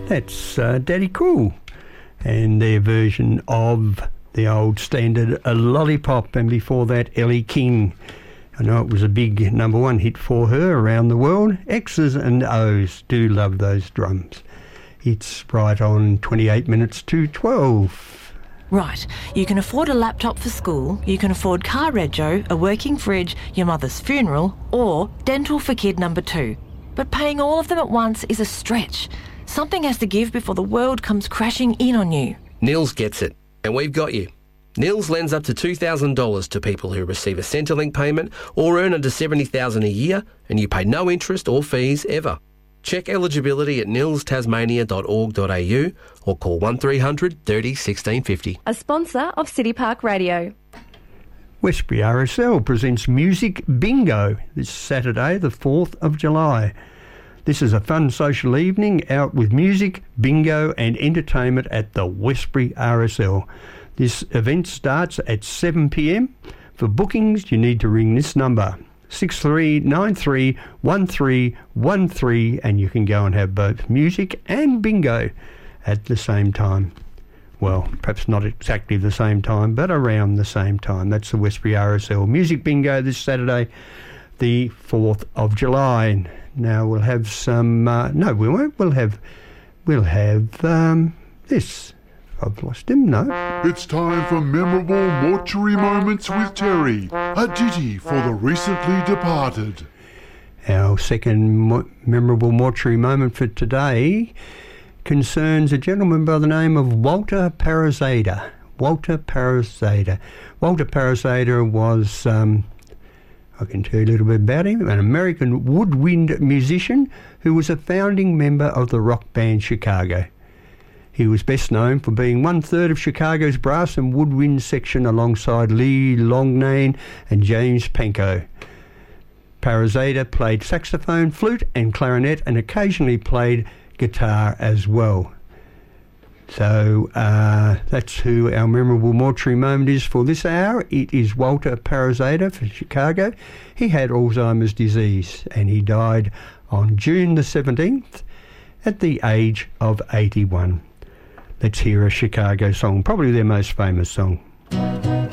That's Daddy Cool and their version of the old standard Lollipop, and before that Ellie King. I know it was a big number one hit for her around the world. X's and O's, do love those drums. It's right on 28 minutes to 12. Right, you can afford a laptop for school, you can afford car rego, a working fridge, your mother's funeral, or dental for kid number 2. But paying all of them at once is a stretch. Something has to give before the world comes crashing in on you. Nils gets it, and we've got you. Nils lends up to $2,000 to people who receive a Centrelink payment or earn under $70,000 a year, and you pay no interest or fees ever. Check eligibility at nilstasmania.org.au or call 1300 30 1650. A sponsor of City Park Radio. Westbury RSL presents Music Bingo this Saturday, the 4th of July. This is a fun social evening out with music, bingo and entertainment at the Westbury RSL. This event starts at 7 p.m. For bookings, you need to ring this number, 63931313, and you can go and have both music and bingo at the same time. Well, perhaps not exactly the same time, but around the same time. That's the Westbury RSL Music Bingo this Saturday, the 4th of July. Now we'll have some... no, we won't. We'll have this. I've lost him, no. It's time for Memorable Mortuary Moments with Terry, a ditty for the recently departed. Our second memorable mortuary moment for today concerns a gentleman by the name of Walter Parazada. Walter Parazada. Walter Parazada was, I can tell you a little bit about him, an American woodwind musician who was a founding member of the rock band Chicago. He was best known for being 1/3 of Chicago's brass and woodwind section alongside Lee Longnane and James Pankow. Parazada played saxophone, flute and clarinet, and occasionally played guitar as well. So that's who our memorable mortuary moment is for this hour. It is Walter Parazada for Chicago. He had Alzheimer's disease and he died on June the 17th at the age of 81. Let's hear a Chicago song, probably their most famous song.